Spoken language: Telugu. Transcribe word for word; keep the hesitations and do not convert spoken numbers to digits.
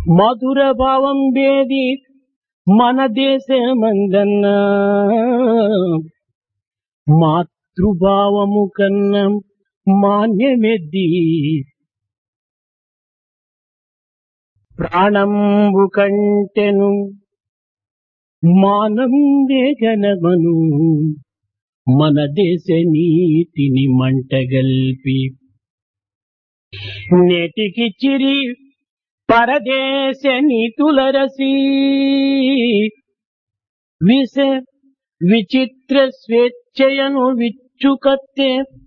మధుర భావం వేది మన దేశమందన్న మాతృభావము కన్నా మాన్యమెద్ది ప్రాణంబు కంటెను మానం వేగనమను మన దేశ నీతిని మంటగల్పి నేటికి చిరి పరదేశ నీతులరసి విష విచిత్ర స్వేచ్ఛయను విచ్చుకత్తే